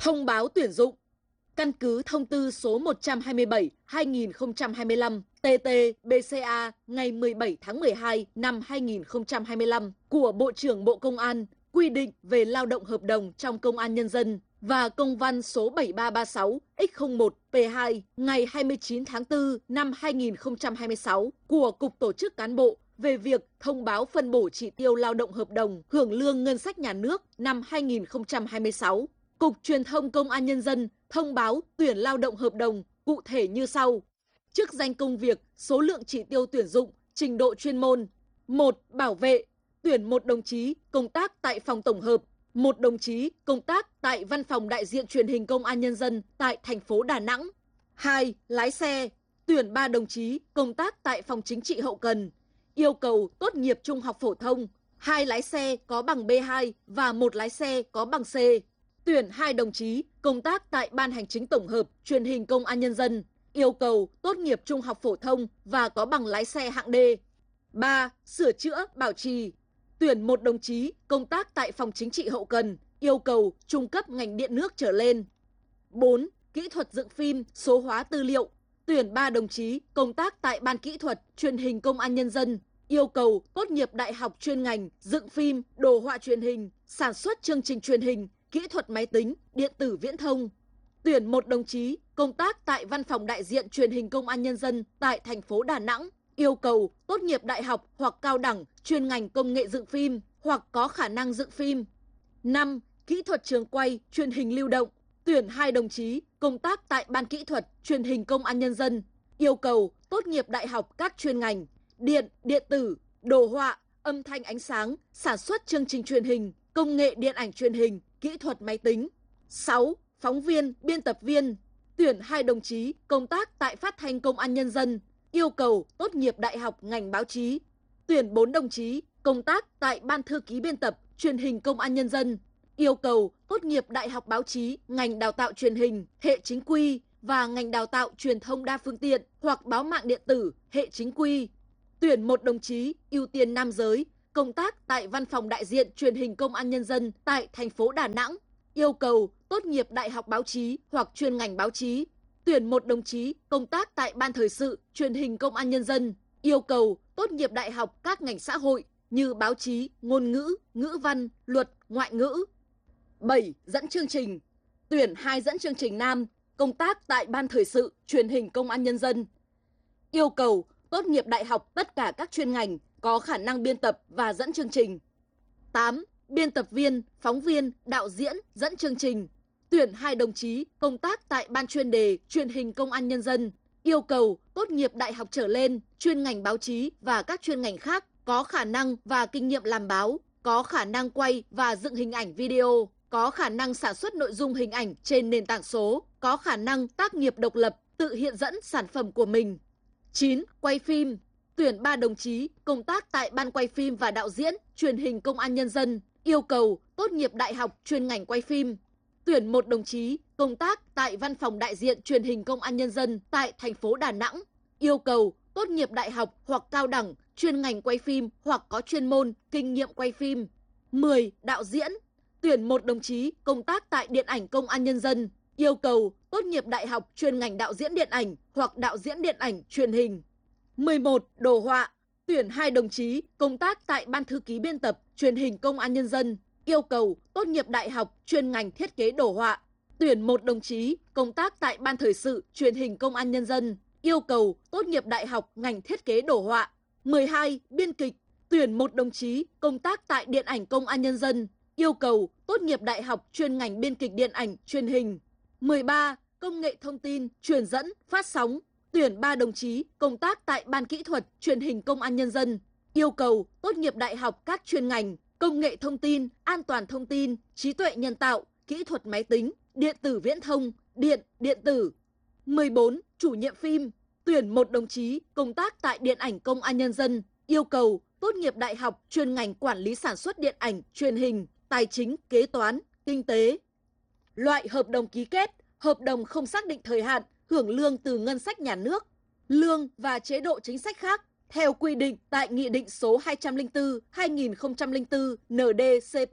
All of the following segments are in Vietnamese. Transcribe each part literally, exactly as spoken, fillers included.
Thông báo tuyển dụng. Căn cứ thông tư số một trăm hai mươi bảy trên hai nghìn không trăm hai mươi lăm T T B C A ngày mười bảy tháng mười hai năm hai nghìn không trăm hai mươi lăm của Bộ trưởng Bộ Công an quy định về lao động hợp đồng trong Công an Nhân dân và công văn số bảy ba ba sáu x không một P hai ngày hai mươi chín tháng tư năm hai nghìn không trăm hai mươi sáu của Cục Tổ chức Cán bộ về việc thông báo phân bổ chỉ tiêu lao động hợp đồng hưởng lương ngân sách nhà nước năm hai nghìn không trăm hai mươi sáu. Cục Truyền thông Công an Nhân dân thông báo tuyển lao động hợp đồng cụ thể như sau. Chức danh công việc, số lượng chỉ tiêu tuyển dụng, trình độ chuyên môn. một. Bảo vệ, tuyển một đồng chí công tác tại phòng tổng hợp, một đồng chí công tác tại Văn phòng đại diện truyền hình Công an Nhân dân tại thành phố Đà Nẵng. hai. Lái xe, tuyển ba đồng chí công tác tại phòng chính trị hậu cần. Yêu cầu tốt nghiệp trung học phổ thông, hai lái xe có bằng B hai và một lái xe có bằng C. Tuyển hai đồng chí công tác tại Ban Hành chính tổng hợp truyền hình Công an Nhân dân, yêu cầu tốt nghiệp trung học phổ thông và có bằng lái xe hạng D. ba. Sửa chữa, bảo trì, tuyển một đồng chí công tác tại phòng chính trị hậu cần, yêu cầu trung cấp ngành điện nước trở lên. bốn. Kỹ thuật dựng phim, số hóa tư liệu, tuyển ba đồng chí công tác tại Ban kỹ thuật truyền hình Công an Nhân dân, yêu cầu tốt nghiệp đại học chuyên ngành dựng phim, đồ họa truyền hình, sản xuất chương trình truyền hình, kỹ thuật máy tính, điện tử viễn thông. Tuyển một đồng chí công tác tại Văn phòng đại diện truyền hình Công an Nhân dân tại thành phố Đà Nẵng, yêu cầu tốt nghiệp đại học hoặc cao đẳng chuyên ngành công nghệ dựng phim hoặc có khả năng dựng phim. năm. Kỹ thuật trường quay, truyền hình lưu động, tuyển hai đồng chí công tác tại Ban kỹ thuật truyền hình Công an Nhân dân, yêu cầu tốt nghiệp đại học các chuyên ngành điện, điện tử, đồ họa, âm thanh ánh sáng, sản xuất chương trình truyền hình, công nghệ điện ảnh truyền hình, kỹ thuật máy tính. sáu. Phóng viên, biên tập viên, tuyển hai đồng chí công tác tại Phát thanh Công an Nhân dân, yêu cầu tốt nghiệp đại học ngành báo chí. Tuyển bốn đồng chí công tác tại Ban thư ký biên tập truyền hình Công an Nhân dân, yêu cầu tốt nghiệp đại học báo chí ngành đào tạo truyền hình, hệ chính quy và ngành đào tạo truyền thông đa phương tiện hoặc báo mạng điện tử, hệ chính quy. Tuyển một đồng chí ưu tiên nam giới công tác tại Văn phòng đại diện truyền hình Công an Nhân dân tại thành phố Đà Nẵng, yêu cầu tốt nghiệp đại học báo chí hoặc chuyên ngành báo chí. Tuyển một đồng chí công tác tại Ban thời sự truyền hình Công an Nhân dân, yêu cầu tốt nghiệp đại học các ngành xã hội như báo chí, ngôn ngữ, ngữ văn, luật, ngoại ngữ. bảy. Dẫn chương trình, tuyển hai dẫn chương trình nam công tác tại Ban thời sự truyền hình Công an Nhân dân, yêu cầu tốt nghiệp đại học tất cả các chuyên ngành có khả năng biên tập và dẫn chương trình. tám. Biên tập viên, phóng viên, đạo diễn, dẫn chương trình, tuyển hai đồng chí công tác tại Ban chuyên đề truyền hình Công an Nhân dân, yêu cầu tốt nghiệp đại học trở lên, chuyên ngành báo chí và các chuyên ngành khác có khả năng và kinh nghiệm làm báo, có khả năng quay và dựng hình ảnh video, có khả năng sản xuất nội dung hình ảnh trên nền tảng số, có khả năng tác nghiệp độc lập, tự hiện dẫn sản phẩm của mình. chín. Quay phim, tuyển ba đồng chí công tác tại Ban quay phim và đạo diễn truyền hình Công an Nhân dân, yêu cầu tốt nghiệp đại học chuyên ngành quay phim. Tuyển một đồng chí công tác tại Văn phòng đại diện truyền hình Công an Nhân dân tại thành phố Đà Nẵng, yêu cầu tốt nghiệp đại học hoặc cao đẳng chuyên ngành quay phim hoặc có chuyên môn, kinh nghiệm quay phim. mười. Đạo diễn, tuyển một đồng chí công tác tại Điện ảnh Công an Nhân dân, yêu cầu tốt nghiệp đại học chuyên ngành đạo diễn điện ảnh hoặc đạo diễn điện ảnh truyền hình. mười một. Đồ họa, tuyển hai đồng chí công tác tại Ban thư ký biên tập truyền hình Công an Nhân dân, yêu cầu tốt nghiệp đại học chuyên ngành thiết kế đồ họa. Tuyển một đồng chí công tác tại Ban thời sự truyền hình Công an Nhân dân, yêu cầu tốt nghiệp đại học ngành thiết kế đồ họa. mười hai. Biên kịch, tuyển một đồng chí công tác tại Điện ảnh Công an Nhân dân, yêu cầu tốt nghiệp đại học chuyên ngành biên kịch điện ảnh truyền hình. mười ba. Công nghệ thông tin, truyền dẫn, phát sóng, tuyển ba đồng chí công tác tại Ban kỹ thuật truyền hình Công an Nhân dân, yêu cầu tốt nghiệp đại học các chuyên ngành công nghệ thông tin, an toàn thông tin, trí tuệ nhân tạo, kỹ thuật máy tính, điện tử viễn thông, điện, điện tử. mười bốn. Chủ nhiệm phim, tuyển một đồng chí công tác tại Điện ảnh Công an Nhân dân, yêu cầu tốt nghiệp đại học chuyên ngành quản lý sản xuất điện ảnh, truyền hình, tài chính, kế toán, kinh tế. Loại hợp đồng ký kết, hợp đồng không xác định thời hạn, hưởng lương từ ngân sách nhà nước, lương và chế độ chính sách khác theo quy định tại Nghị định số hai trăm lẻ bốn trên hai nghìn không trăm lẻ bốn N D C P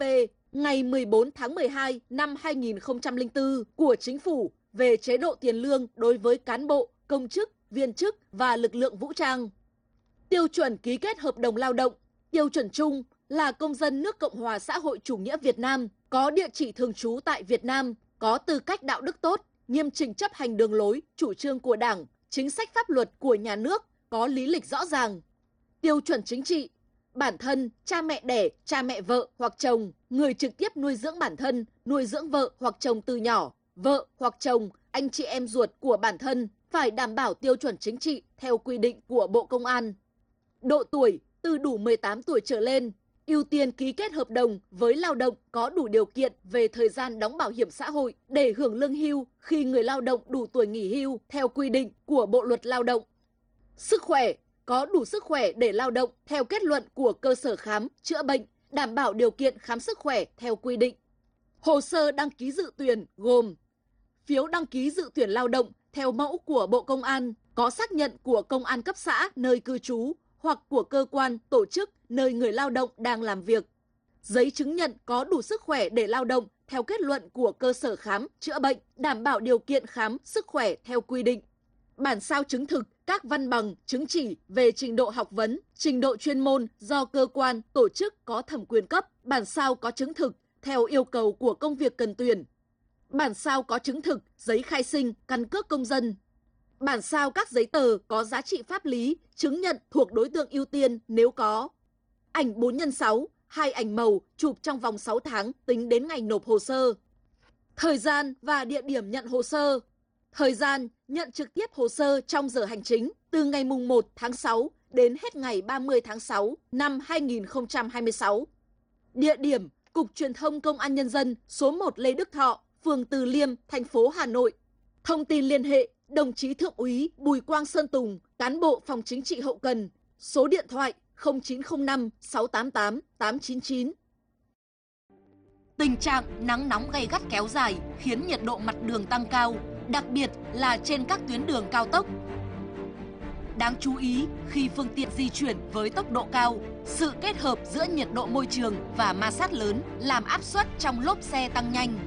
ngày mười bốn tháng mười hai năm hai nghìn không trăm lẻ bốn của Chính phủ về chế độ tiền lương đối với cán bộ, công chức, viên chức và lực lượng vũ trang. Tiêu chuẩn ký kết hợp đồng lao động, tiêu chuẩn chung là công dân nước Cộng hòa xã hội chủ nghĩa Việt Nam có địa chỉ thường trú tại Việt Nam, có tư cách đạo đức tốt, nghiêm chỉnh chấp hành đường lối, chủ trương của Đảng, chính sách pháp luật của nhà nước, có lý lịch rõ ràng. Tiêu chuẩn chính trị, bản thân, cha mẹ đẻ, cha mẹ vợ hoặc chồng, người trực tiếp nuôi dưỡng bản thân, nuôi dưỡng vợ hoặc chồng từ nhỏ, vợ hoặc chồng, anh chị em ruột của bản thân phải đảm bảo tiêu chuẩn chính trị theo quy định của Bộ Công an. Độ tuổi từ đủ mười tám tuổi trở lên, ưu tiên ký kết hợp đồng với lao động có đủ điều kiện về thời gian đóng bảo hiểm xã hội để hưởng lương hưu khi người lao động đủ tuổi nghỉ hưu theo quy định của Bộ luật Lao động. Sức khỏe, có đủ sức khỏe để lao động theo kết luận của cơ sở khám, chữa bệnh, đảm bảo điều kiện khám sức khỏe theo quy định. Hồ sơ đăng ký dự tuyển gồm phiếu đăng ký dự tuyển lao động theo mẫu của Bộ Công an, có xác nhận của công an cấp xã nơi cư trú hoặc của cơ quan, tổ chức nơi người lao động đang làm việc. Giấy chứng nhận có đủ sức khỏe để lao động theo kết luận của cơ sở khám, chữa bệnh, đảm bảo điều kiện khám sức khỏe theo quy định. Bản sao chứng thực các văn bằng, chứng chỉ về trình độ học vấn, trình độ chuyên môn do cơ quan, tổ chức có thẩm quyền cấp, bản sao có chứng thực theo yêu cầu của công việc cần tuyển. Bản sao có chứng thực giấy khai sinh, căn cước công dân. Bản sao các giấy tờ có giá trị pháp lý, chứng nhận thuộc đối tượng ưu tiên nếu có. Ảnh bốn nhân sáu, hai ảnh màu chụp trong vòng sáu tháng tính đến ngày nộp hồ sơ. Thời gian và địa điểm nhận hồ sơ. Thời gian nhận trực tiếp hồ sơ trong giờ hành chính từ ngày mùng một tháng sáu đến hết ngày ba mươi tháng sáu năm hai nghìn không trăm hai mươi sáu. Địa điểm Cục Truyền thông Công an Nhân dân số một Lê Đức Thọ, phường Từ Liêm, thành phố Hà Nội. Thông tin liên hệ đồng chí Thượng úy Bùi Quang Sơn Tùng, cán bộ Phòng Chính trị Hậu cần, số điện thoại không chín không năm sáu tám tám tám chín chín. Tình trạng nắng nóng gay gắt kéo dài khiến nhiệt độ mặt đường tăng cao, đặc biệt là trên các tuyến đường cao tốc. Đáng chú ý, khi phương tiện di chuyển với tốc độ cao, sự kết hợp giữa nhiệt độ môi trường và ma sát lớn làm áp suất trong lốp xe tăng nhanh.